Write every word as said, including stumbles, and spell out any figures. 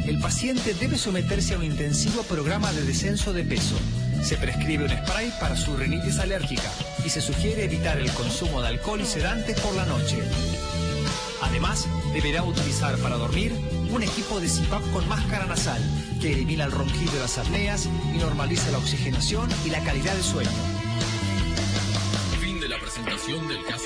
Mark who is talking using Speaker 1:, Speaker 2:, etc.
Speaker 1: El paciente debe someterse a un intensivo programa de descenso de peso. Se prescribe un spray para su rinitis alérgica y se sugiere evitar el consumo de alcohol y sedantes por la noche. Además, deberá utilizar para dormir un equipo de C PAP con máscara nasal que elimina el ronquido de las apneas y normaliza la oxigenación y la calidad de sueño.
Speaker 2: Fin de la presentación del caso.